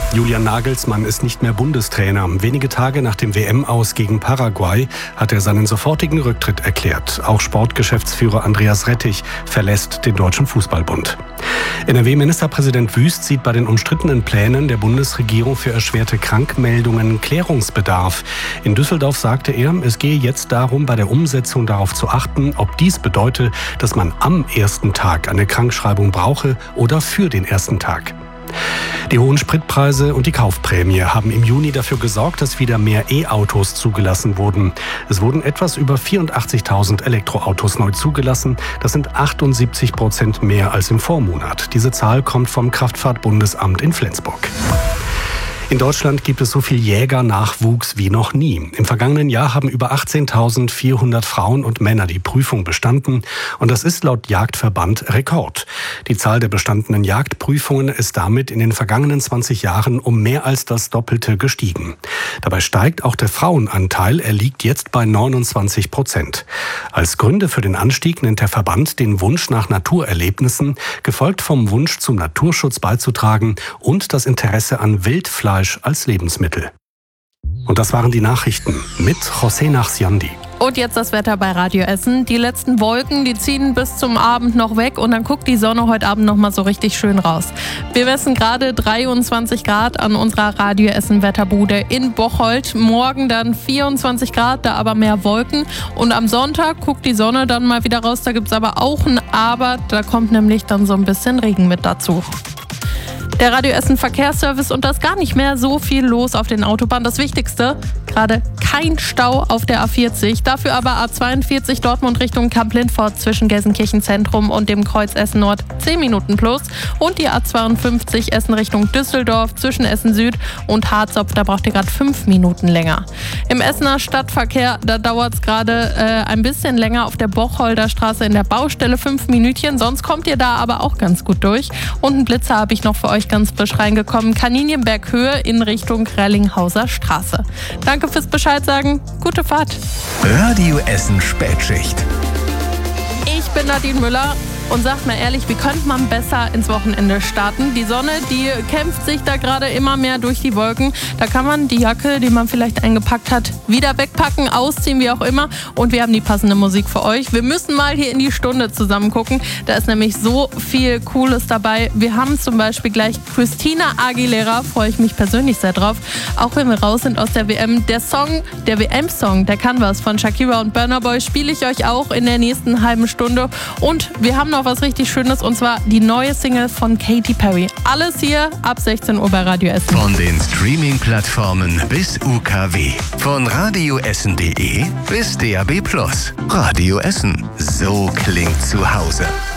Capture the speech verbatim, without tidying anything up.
Julian Nagelsmann ist nicht mehr Bundestrainer. Wenige Tage nach dem W M-Aus gegen Paraguay hat er seinen sofortigen Rücktritt erklärt. Auch Sportgeschäftsführer Andreas Rettich verlässt den Deutschen Fußballbund. N R W-Ministerpräsident Wüst sieht bei den umstrittenen Plänen der Bundesregierung für erschwerte Krankmeldungen Klärungsbedarf. In Düsseldorf sagte er, es gehe jetzt darum, bei der Umsetzung darauf zu achten, ob dies bedeutet, dass man am ersten Tag eine Krankschreibung brauche oder für den ersten Tag. Die hohen Spritpreise und die Kaufprämie haben im Juni dafür gesorgt, dass wieder mehr E-Autos zugelassen wurden. Es wurden etwas über vierundachtzigtausend Elektroautos neu zugelassen. Das sind achtundsiebzig Prozent mehr als im Vormonat. Diese Zahl kommt vom Kraftfahrtbundesamt in Flensburg. In Deutschland gibt es so viel Jägernachwuchs wie noch nie. Im vergangenen Jahr haben über achtzehntausendvierhundert Frauen und Männer die Prüfung bestanden. Und das ist laut Jagdverband Rekord. Die Zahl der bestandenen Jagdprüfungen ist damit in den vergangenen zwanzig Jahren um mehr als das Doppelte gestiegen. Dabei steigt auch der Frauenanteil. Er liegt jetzt bei neunundzwanzig Prozent. Als Gründe für den Anstieg nennt der Verband den Wunsch nach Naturerlebnissen, gefolgt vom Wunsch zum Naturschutz beizutragen und das Interesse an Wildfleisch als Lebensmittel. Und das waren die Nachrichten mit José Nachsiandi. Und jetzt das Wetter bei Radio Essen. Die letzten Wolken, die ziehen bis zum Abend noch weg und dann guckt die Sonne heute Abend noch mal so richtig schön raus. Wir messen gerade dreiundzwanzig Grad an unserer Radio Essen Wetterbude in Bocholt. Morgen dann vierundzwanzig Grad, da aber mehr Wolken. Und am Sonntag guckt die Sonne dann mal wieder raus. Da gibt's aber auch ein Aber. Da kommt nämlich dann so ein bisschen Regen mit dazu. Der Radio Essen Verkehrsservice und da ist gar nicht mehr so viel los auf den Autobahnen. Das Wichtigste, gerade kein Stau auf der A vierzig. Dafür aber A zweiundvierzig Dortmund Richtung Kamp-Lindfort zwischen Gelsenkirchen Zentrum und dem Kreuz Essen Nord zehn Minuten plus. Und die A zweiundfünfzig Essen Richtung Düsseldorf zwischen Essen Süd und Harzopf, da braucht ihr gerade fünf Minuten länger. Im Essener Stadtverkehr, da dauert es gerade äh, ein bisschen länger auf der Bocholder Straße in der Baustelle, fünf Minütchen. Sonst kommt ihr da aber auch ganz gut durch. Und einen Blitzer habe ich noch für euch ganz frisch reingekommen. Kaninchenberg Höhe in Richtung Rellinghauser Straße. Danke fürs Bescheid sagen. Gute Fahrt. Radio Essen Spätschicht. Ich bin Nadine Müller und sagt mir ehrlich, wie könnte man besser ins Wochenende starten? Die Sonne, die kämpft sich da gerade immer mehr durch die Wolken. Da kann man die Jacke, die man vielleicht eingepackt hat, wieder wegpacken, ausziehen, wie auch immer. Und wir haben die passende Musik für euch. Wir müssen mal hier in die Stunde zusammen gucken. Da ist nämlich so viel Cooles dabei. Wir haben zum Beispiel gleich Christina Aguilera, freue ich mich persönlich sehr drauf. Auch wenn wir raus sind aus der W M. Der Song, der W M-Song, der Canvas von Shakira und Burna Boy, spiele ich euch auch in der nächsten halben Stunde. Und wir haben noch was richtig Schönes, und zwar die neue Single von Katy Perry. Alles hier ab sechzehn Uhr bei Radio Essen. Von den Streaming-Plattformen bis U K W. Von radioessen punkt de bis D A B plus. Radio Essen. So klingt zu Hause.